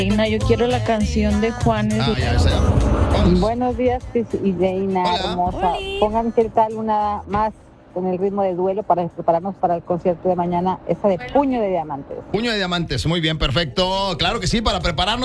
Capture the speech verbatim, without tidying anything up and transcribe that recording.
Reina, yo quiero la canción de Juanes. Ah, ya, esa ya. Vamos. Buenos días, Cris y Reina, Hola. hermosa. Pongan qué tal una más con el ritmo de duelo para prepararnos para el concierto de mañana, esa de Puño de Diamantes. Puño de diamantes, muy bien, perfecto. Claro que sí, para prepararnos.